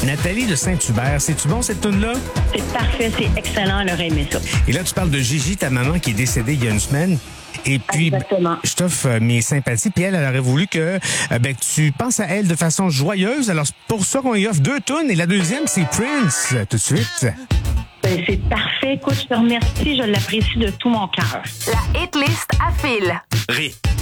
Nathalie de Saint-Hubert, c'est-tu bon cette tune-là? C'est parfait, c'est excellent, elle aurait aimé ça. Et là, tu parles de Gigi, ta maman qui est décédée il y a une semaine. Et puis, Exactement. je t'offre mes sympathies. Puis elle aurait voulu que tu penses à elle de façon joyeuse. Alors, c'est pour ça qu'on y offre 2 tunes. Et la deuxième, c'est Prince, tout de suite. Ben, c'est parfait. Écoute, je te remercie. Je l'apprécie de tout mon cœur. La hit list à fil. Ré.